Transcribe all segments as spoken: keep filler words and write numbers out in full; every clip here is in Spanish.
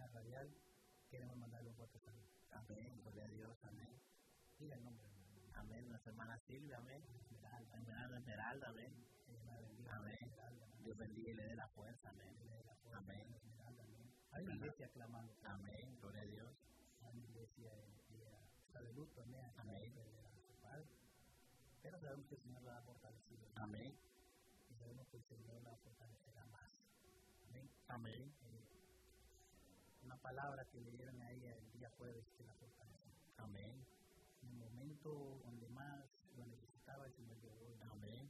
radial, queremos mandarle un fuerte saludo. Amén, gloria a Dios, amén. Diga el nombre, hermano. Amén, nuestra hermana Silvia, amén. Esmeralda, Hermana Esmeralda, amén. Amén. Dios bendiga y le dé la fuerza, amén. Amén. Hay una iglesia clamando. Amén, gloria a Dios. Hay una iglesia que está de luto, amén. Amén. Pero sabemos que el Señor la ha fortalecido. Amén. Y sabemos que el Señor la fortalecerá más. Amén. Amén. Eh, una palabra que le dieron a ella el día jueves que la fortaleció. Amén. En el momento donde más lo necesitaba, el Señor llegó. Amén.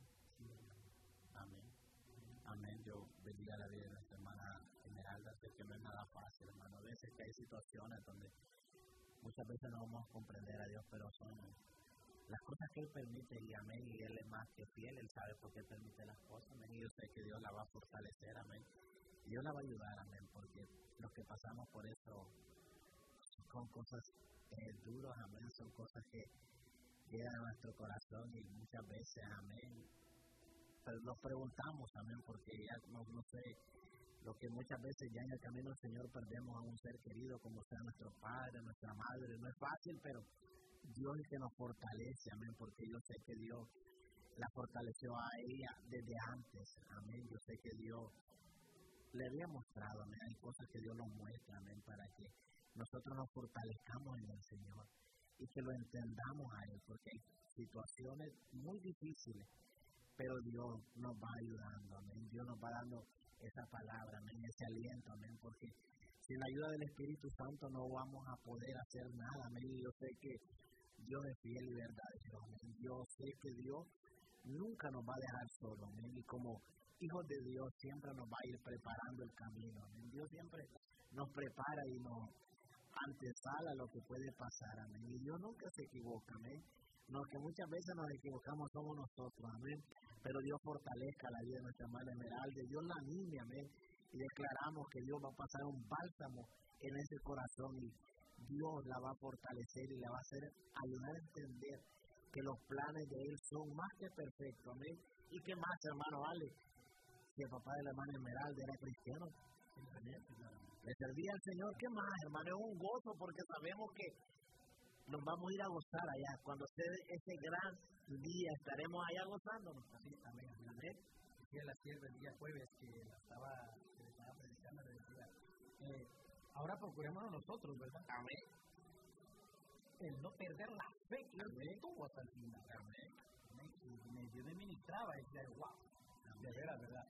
Amén. Amén. Yo bendiga la vida de nuestra hermana Esmeralda. Sé que no es nada fácil, hermano. A veces que hay situaciones donde muchas veces no vamos a comprender a Dios, pero son las cosas que Él permite, y amén, y Él es más que fiel, Él sabe por qué permite las cosas, amén, y yo sé que Dios la va a fortalecer, amén, y Dios la va a ayudar, amén, porque los que pasamos por eso son cosas eh, duras, amén, son cosas que llegan a nuestro corazón y muchas veces, amén, pero nos preguntamos, amén, porque ya no, no sé, lo que muchas veces ya en el camino del Señor perdemos a un ser querido como sea nuestro padre, nuestra madre, no es fácil, pero Dios es que nos fortalece, amén, porque yo sé que Dios la fortaleció a ella desde antes, amén, yo sé que Dios le había mostrado, amén, hay cosas que Dios nos muestra, amén, para que nosotros nos fortalezcamos en el Señor y que lo entendamos a Él, porque hay situaciones muy difíciles, pero Dios nos va ayudando, amén, Dios nos va dando esa palabra, amén, ese aliento, amén, porque sin la ayuda del Espíritu Santo no vamos a poder hacer nada, amén, y yo sé que Dios es fiel y verdadero, amén, yo sé que Dios nunca nos va a dejar solos, amén, y como hijos de Dios siempre nos va a ir preparando el camino, amén, Dios siempre nos prepara y nos antesala lo que puede pasar, amén, y Dios nunca se equivoca, amén, no, que muchas veces nos equivocamos somos nosotros, amén, pero Dios fortalezca la vida de nuestra hermana Esmeralda, Dios la anime, amén, y declaramos que Dios va a pasar un bálsamo en ese corazón y Dios la va a fortalecer y la va a hacer ayudar a entender que los planes de Él son más que perfectos, amén, y que más, hermano, vale, si el papá de la hermana Esmeralda era cristiano, le servía al Señor, ¿qué más, hermano? Es un gozo porque sabemos que nos vamos a ir a gozar allá. Cuando sea ese gran día, estaremos allá gozándonos. Así, amén, amén. Decía la sierva el día jueves que la estaba, que la estaba predicando, le decía, eh, ahora procurémonos nosotros, ¿verdad? Amén. El no perder la fe que Él tuvo hasta el final. Amén. Amén. Y me, yo me ministraba y decía, wow, de veras, ¿verdad?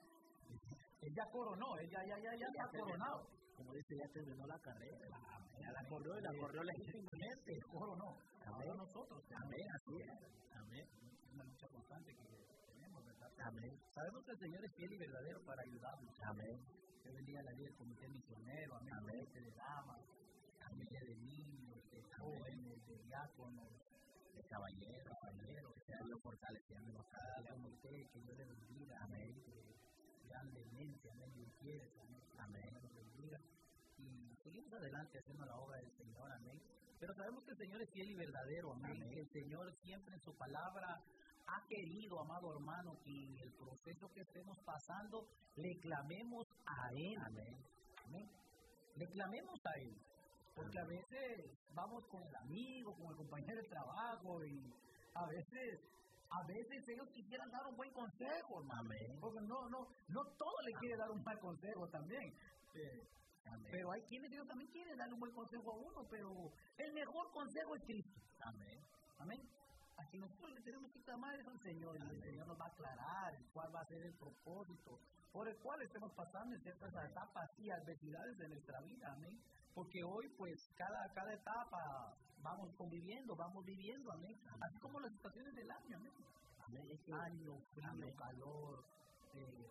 Él ya coronó, él ya, ya, ya, ya está coronado. Como dice, ya terminó la carrera. Amén. Ya la corrió y la corrió legítimamente. Coronó. Ahora nosotros. Amén, así es. Amén. Es una lucha constante que tenemos, ¿verdad? Amén. Sabemos que el Señor es fiel y verdadero para ayudarnos. Amén. Yo bendiga la vida del comité misionero, amén, amén. De damas, familia de niños, de jóvenes, de diáconos, de caballeros, caballeros, que sea Dios fortaleciendo cada día comité, que Dios les bendiga, amén, grandemente, amén, Dios quiere, amén, amén, Dios bendiga. Y seguimos adelante haciendo la obra del Señor, amén. Pero sabemos que el Señor es fiel y verdadero, amén. amén. Que el Señor siempre en su palabra ha querido, amado hermano, que en el proceso que estemos pasando le clamemos a Él. Amén. Amén. Le clamemos a Él. Porque a veces vamos con el amigo, con el compañero de trabajo y a veces, a veces ellos quisieran dar un buen consejo, hermano. Amén. Porque no, no, no todo le quiere dar un mal consejo también. Eh, Amén. Pero hay quienes Dios también quiere darle un buen consejo a uno, pero el mejor consejo es Cristo. Amén. Amén. Así nosotros le tenemos que clamar al Señor y el Señor nos va a aclarar cuál va a ser el propósito por el cual estemos pasando en ciertas etapas y adversidades de nuestra vida. Amén. Porque hoy, pues, cada, cada etapa vamos conviviendo, vamos viviendo. Amén. Así como las estaciones del año. Amén. Amén. Año, frío, calor, eh,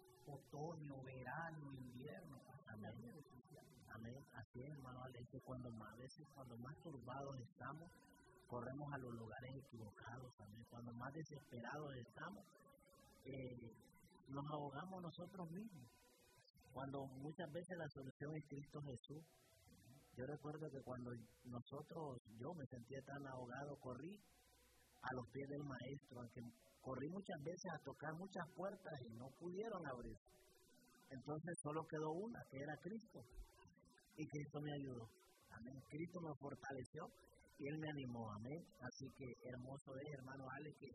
otoño, verano, invierno. Amén. Amén. Así es, hermano. Es que cuando más, a veces, cuando más turbados estamos, corremos a los lugares equivocados también. Cuando más desesperados estamos, eh, nos ahogamos nosotros mismos. Cuando muchas veces la solución es Cristo Jesús. Yo recuerdo que cuando nosotros, yo me sentía tan ahogado, corrí a los pies del Maestro, aunque corrí muchas veces a tocar muchas puertas y no pudieron abrir. Entonces solo quedó una, que era Cristo. y Cristo me ayudó. Amén. Cristo me fortaleció y Él me animó. Amén. Así que hermoso es, hermano Ale, que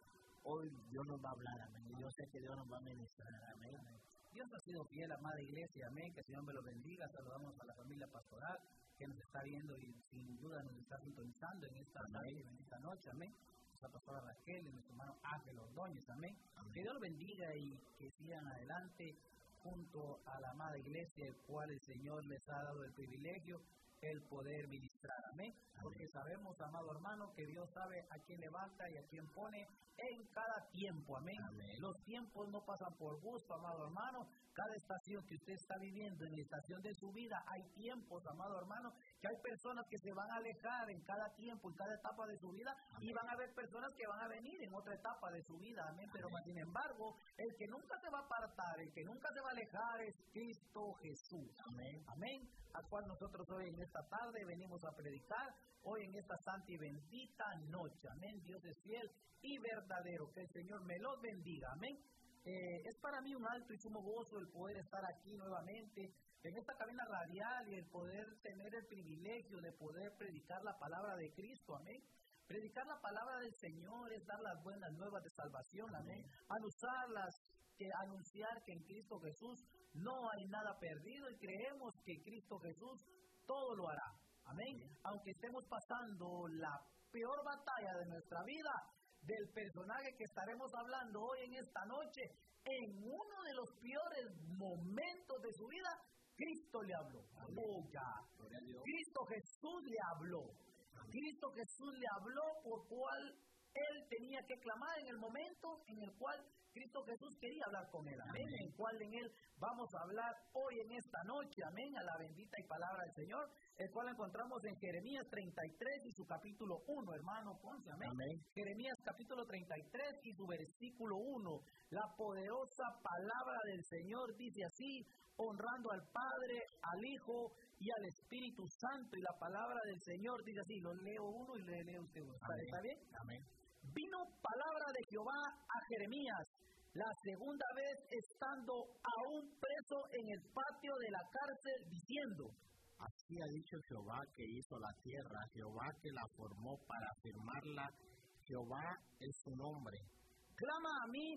hoy Dios nos va a hablar. Amén. Y yo sé que Dios nos va a ministrar. Amén. Amén. Dios ha sido fiel, amada iglesia. Amén. Que el Señor me lo bendiga. Saludamos a la familia pastoral que nos está viendo y sin duda nos está sintonizando en esta, en esta noche. Amén. La pastora Raquel y nuestro hermano Ángel Ordóñez. Amén. Amén. Que Dios los bendiga y que sigan adelante junto a la amada iglesia, el cual el Señor les ha dado el privilegio, el poder ministrar. Amén. Amén. Porque sabemos, amado hermano, que Dios sabe a quién levanta y a quién pone en cada tiempo. Amén. Amén. Los tiempos no pasan por gusto, amado hermano. Cada estación que usted está viviendo, en la estación de su vida, hay tiempos, amado hermano, que hay personas que se van a alejar en cada tiempo, en cada etapa de su vida, amén, y van a haber personas que van a venir en otra etapa de su vida, amén, pero amén, sin embargo, el que nunca se va a apartar, el que nunca se va a alejar es Cristo Jesús, amén, amén, al cual nosotros hoy en esta tarde venimos a predicar, hoy en esta santa y bendita noche, amén. Dios es fiel y verdadero, que el Señor me los bendiga, amén. Eh, es para mí un alto y sumo gozo el poder estar aquí nuevamente en esta cabina radial y el poder tener el privilegio de poder predicar la palabra de Cristo, amén. Predicar la palabra del Señor es dar las buenas nuevas de salvación, amén. Anunciarlas, que anunciar que en Cristo Jesús no hay nada perdido y creemos que Cristo Jesús todo lo hará, amén. Aunque estemos pasando la peor batalla de nuestra vida, del personaje que estaremos hablando hoy en esta noche, en uno de los peores momentos de su vida, Cristo le habló. Oh, ya. Cristo Jesús le habló. Cristo Jesús le habló por cual él tenía que clamar en el momento en el cual Cristo Jesús quería hablar con él, amén, amén, en el cual en él vamos a hablar hoy en esta noche, amén, a la bendita y palabra del Señor, el cual encontramos en Jeremías treinta y tres y su capítulo uno, hermano Ponce, amén. amén. Jeremías capítulo treinta y tres y su versículo uno, la poderosa palabra del Señor dice así, honrando al Padre, al Hijo y al Espíritu Santo, y la palabra del Señor dice así, lo leo uno y le leo usted uno, ¿está bien? Amén. Vino palabra de Jehová a Jeremías, la segunda vez estando aún preso en el patio de la cárcel, diciendo, así ha dicho Jehová que hizo la tierra, Jehová que la formó para afirmarla, Jehová es su nombre. Clama a mí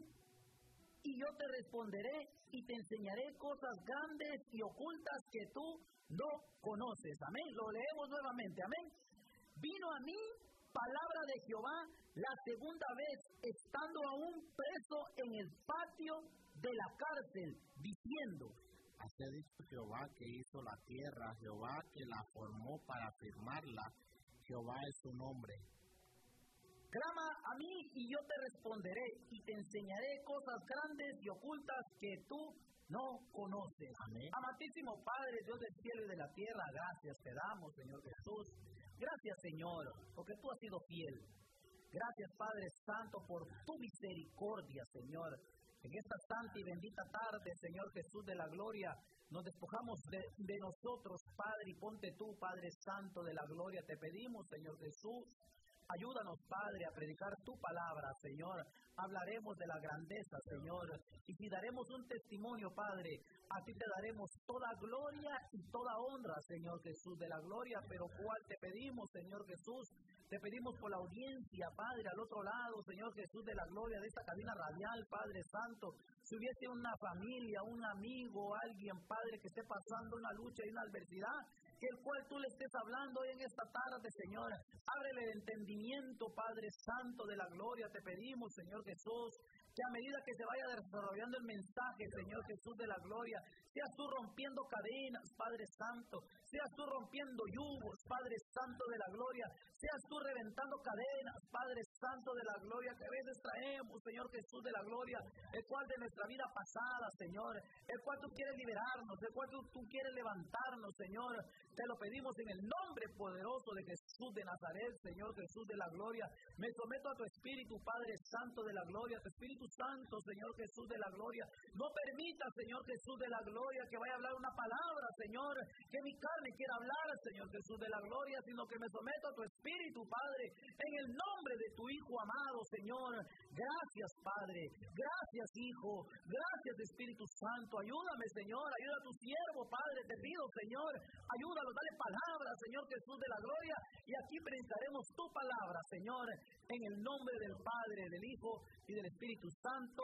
y yo te responderé y te enseñaré cosas grandes y ocultas que tú no conoces. Amén. Lo leemos nuevamente. Amén. Vino a mí palabra de Jehová la segunda vez, estando aún preso en el patio de la cárcel, diciendo, así ha dicho Jehová que hizo la tierra, Jehová que la formó para afirmarla, Jehová es su nombre. Clama a mí y yo te responderé y te enseñaré cosas grandes y ocultas que tú no conoces. Amén. Amantísimo Padre, Dios del cielo y de la tierra, gracias te damos, Señor Jesús. Gracias, Señor, porque tú has sido fiel. Gracias, Padre Santo, por tu misericordia, Señor. En esta santa y bendita tarde, Señor Jesús de la gloria, nos despojamos de, de nosotros, Padre, y ponte tú, Padre Santo de la gloria. Te pedimos, Señor Jesús, ayúdanos, Padre, a predicar tu palabra, Señor. Hablaremos de la grandeza, Señor. Y si daremos un testimonio, Padre, a ti te daremos toda gloria y toda honra, Señor Jesús de la gloria. Pero cuál te pedimos, Señor Jesús, te pedimos por la audiencia, Padre, al otro lado, Señor Jesús de la gloria, de esta cabina radial, Padre Santo. Si hubiese una familia, un amigo, alguien, Padre, que esté pasando una lucha y una adversidad, que el cual tú le estés hablando hoy en esta tarde, Señor. Ábrele el entendimiento, Padre Santo de la gloria. Te pedimos, Señor Jesús, que a medida que se vaya desarrollando el mensaje, Señor Jesús de la gloria, seas tú rompiendo cadenas, Padre Santo, seas tú rompiendo yugos, Padre Santo de la gloria, seas tú reventando cadenas, Padre Santo de la gloria, que a veces traemos, Señor Jesús de la gloria, el cual de nuestra vida pasada, Señor, el cual tú quieres liberarnos, el cual tú, tú quieres levantarnos, Señor. Te lo pedimos en el nombre poderoso de Jesús de Nazaret, Señor Jesús de la gloria. Me someto a tu Espíritu, Padre Santo de la gloria, tu Espíritu Santo, Señor Jesús de la gloria. No permita, Señor Jesús de la gloria, que vaya a hablar una palabra, Señor, que mi carne quiera hablar, Señor Jesús de la gloria, sino que me someto a tu Espíritu, Padre, en el nombre nombre de tu Hijo amado, Señor. Gracias, Padre. Gracias, Hijo. Gracias, Espíritu Santo. Ayúdame, Señor. Ayuda a tu siervo, Padre. Te pido, Señor. Ayúdalo. Dale palabra, Señor Jesús de la gloria. Y aquí predicaremos tu palabra, Señor. En el nombre del Padre, del Hijo y del Espíritu Santo.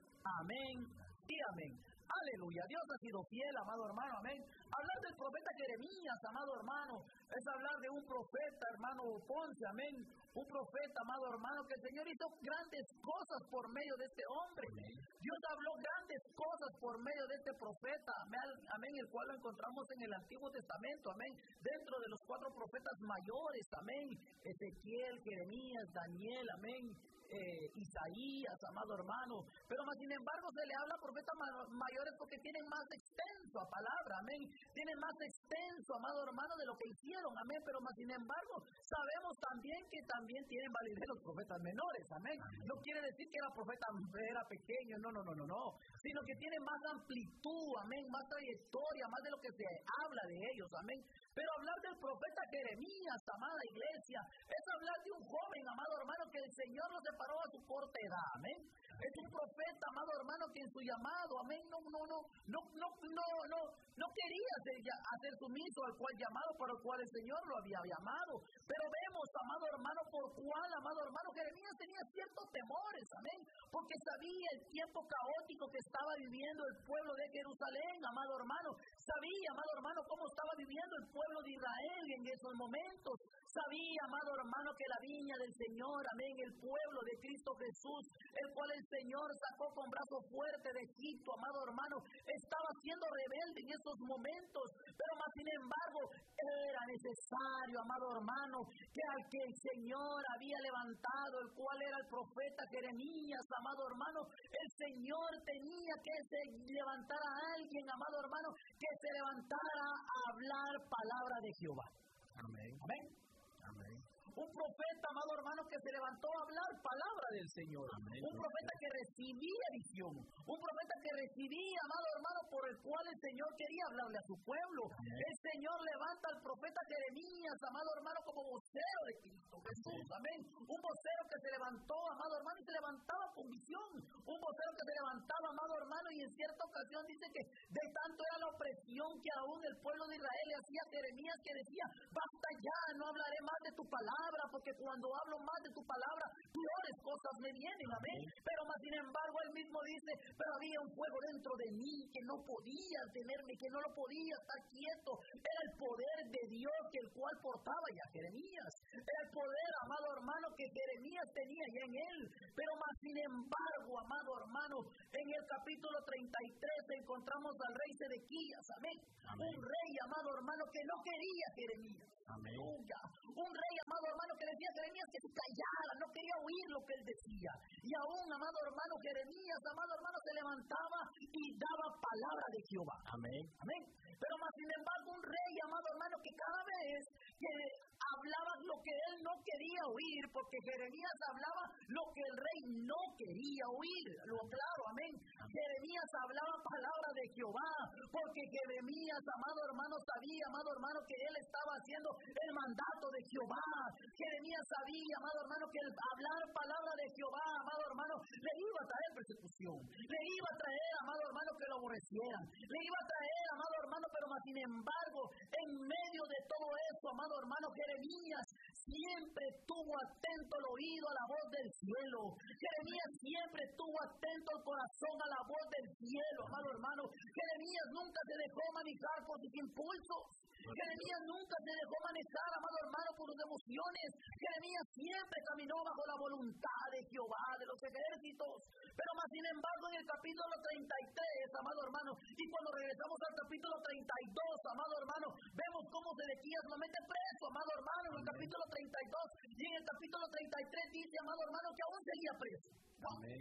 Amén y amén. Aleluya, Dios ha sido fiel, amado hermano, amén. Hablar del profeta Jeremías, amado hermano, es hablar de un profeta, hermano Ponce, amén. Un profeta, amado hermano, que el Señor hizo grandes cosas por medio de este hombre. Amén. Dios habló grandes cosas por medio de este profeta, amén, amén, el cual lo encontramos en el Antiguo Testamento, amén. Dentro de los cuatro profetas mayores, amén. Ezequiel, Jeremías, Daniel, amén. Eh, Isaías, amado hermano, pero más sin embargo se le habla a profetas ma- mayores porque tienen más extenso a palabra, amén, tienen más extenso, amado hermano, de lo que hicieron, amén, pero más sin embargo sabemos también que también tienen validez los profetas menores, amén, amén. No quiere decir que era profeta era pequeño, no, no, no, no, no, sino que tiene más amplitud, amén, más trayectoria, más de lo que se habla de ellos, amén. Pero hablar del profeta Jeremías, amada iglesia, es hablar de un joven, amado hermano, que el Señor lo separó a su corta edad, amén. Es un profeta, amado hermano, que en su llamado, amén, no, no, no, no, no, no, no, no quería ser, hacer sumiso al cual llamado, por el cual el Señor lo había llamado. Pero vemos, amado hermano, por cuál, amado hermano, Jeremías tenía ciertos temores, amén, porque sabía el tiempo caótico que estaba viviendo el pueblo de Jerusalén, amado hermano. Sabía, amado hermano, cómo estaba viviendo el pueblo de Israel en esos momentos. Sabía, amado hermano, que la viña del Señor, amén, el pueblo de Cristo Jesús, el cual el Señor sacó con brazo fuerte de Egipto, amado hermano, estaba siendo rebelde en esos momentos, pero más sin embargo, era necesario, amado hermano, que al que el Señor había levantado, el cual era el profeta Jeremías, amado hermano, el Señor tenía que se levantar a alguien, amado hermano, que se levantara a hablar palabra de Jehová. Amén. Amén. Amén. Un profeta, amado hermano, que se levantó a hablar palabra del Señor. Amén. Un profeta que recibía visión. Un profeta que recibía, amado hermano, por el cual el Señor quería hablarle a su pueblo. Amén. El Señor levanta al profeta Jeremías, amado hermano, como vocero de Cristo Jesús. Amén. Un vocero que se levantó, amado hermano, y se levantaba con visión. Un vocero que se levantaba, amado hermano, y en cierta ocasión dice que de tanto era la opresión que aún el pueblo de Israel le hacía a Jeremías, que decía: basta ya, no hablaré más de tu palabra, porque cuando hablo más de tu palabra, peores cosas me vienen, amén. Pero más sin embargo, él mismo dice: pero había un fuego dentro de mí que no podía tenerme, que no lo podía estar quieto. Era el poder de Dios que el cual portaba ya Jeremías. Era el poder, amado hermano, que Jeremías tenía ya en él. Pero más sin embargo, amado hermano, en el capítulo treinta y tres encontramos al rey Sedequías, amén. amén. Un rey, amado hermano, que no quería Jeremías. Amén. Un rey, amado hermano, que decía a Jeremías que se callara, no quería oír lo que él decía. Y aún, amado hermano, Jeremías, amado hermano, se levantaba y daba palabra de Jehová. Amén. Amén. Pero más sin embargo, un rey, amado hermano, que cada vez que hablaba lo que él no quería oír, porque Jeremías hablaba lo que el rey no quería oír, lo claro, amén. Jeremías hablaba palabra de Jehová, porque Jeremías, amado hermano, sabía, amado hermano, que él estaba haciendo el mandato de Jehová. Jeremías sabía, amado hermano, que el hablar palabra de Jehová, amado hermano, le iba a traer persecución, le iba a traer, amado hermano, que lo aborrecieran, le iba a traer, amado hermano, pero más sin embargo, en medio de todo eso, amado hermano, Jeremías siempre tuvo atento el oído a la voz del cielo. Jeremías siempre tuvo atento el corazón a la voz del cielo, amado hermano. Jeremías nunca se dejó manejar por sus impulsos. Jeremías nunca se dejó manejar, amado hermano, por sus emociones. Jeremías siempre caminó bajo la voluntad de Jehová, de los ejércitos. Pero más sin embargo, en el capítulo treinta y tres, amado hermano, y cuando regresamos al capítulo treinta y dos, amado hermano, vemos cómo Sedequías lo mete preso, amado hermano, en el capítulo treinta y dos, y en el capítulo treinta y tres dice, amado hermano, que aún seguía preso. Amén.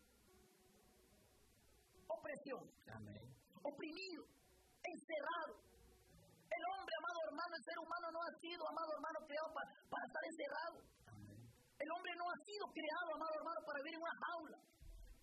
Opresión. Amén. Oprimido. Encerrado. El hombre, amado hermano, el ser humano no ha sido, amado hermano, creado para, para estar encerrado. Amén. El hombre no ha sido creado, amado hermano, para vivir en una jaula. El hombre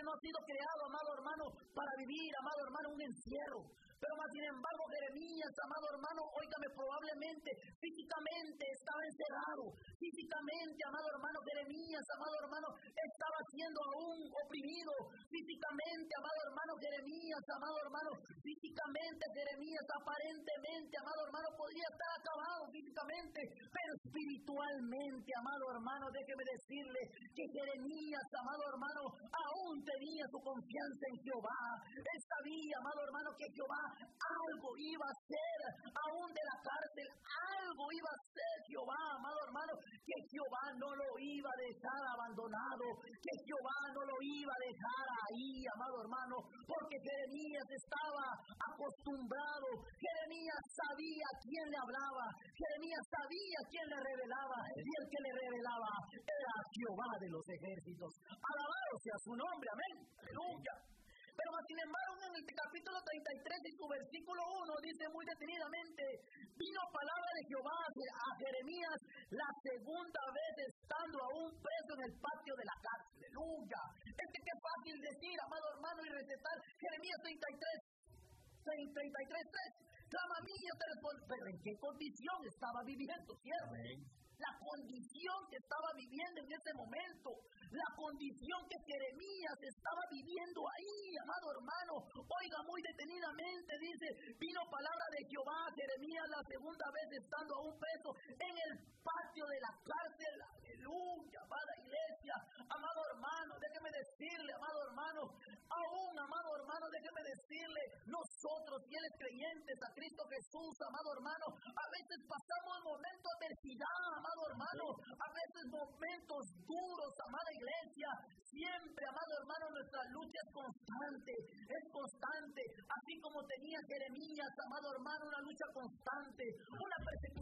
no ha sido creado, amado hermano, para vivir, amado hermano, un encierro. Pero más sin embargo, Jeremías, amado hermano, óigame, probablemente, físicamente estaba encerrado. Físicamente, amado hermano, Jeremías, amado hermano, estaba siendo aún oprimido. Físicamente, amado hermano, Jeremías, amado hermano, físicamente, Jeremías, aparentemente, amado hermano, podría estar acabado físicamente, pero espiritualmente, amado hermano, déjeme decirle que Jeremías, amado hermano, aún tenía su confianza en Jehová. Él sabía, amado hermano, que Jehová algo iba a hacer, aún de la cárcel, algo iba a hacer Jehová, amado hermano, que Jehová no lo iba a dejar abandonado, que Jehová no lo iba a dejar ahí, amado hermano, porque Jeremías estaba acostumbrado, Jeremías sabía quién le hablaba, Jeremías sabía quién le revelaba, y el que le revelaba era Jehová de los ejércitos. Alabado sea su nombre, amén, aleluya. Pero sin embargo, en el capítulo treinta y tres y su versículo uno dice muy detenidamente: vino palabra de Jehová a Jeremías la segunda vez estando aún preso en el patio de la cárcel. Aleluya. Es que qué fácil decir, amado hermano, y recetar Jeremías treinta y tres, treinta y tres, tres. Clama a mí y yo te respondo. Pero ¿en qué condición estaba viviendo, cierto? La condición que estaba viviendo en ese momento, la condición que Jeremías estaba viviendo ahí, amado hermano, oiga muy detenidamente, dice, vino palabra de Jehová a Jeremías la segunda vez estando aún preso en el patio de la cárcel. Aleluya, amada iglesia, amado hermano, déjeme decirle, amado hermano, aún, amado hermano, déjeme decirle, nosotros, fieles creyentes a Cristo Jesús, amado hermano, a veces pasamos momentos de adversidad, amado hermano, a veces momentos duros, amada iglesia. Siempre, amado hermano, nuestra lucha es constante, es constante, así como tenía Jeremías, amado hermano, una lucha constante, una persecución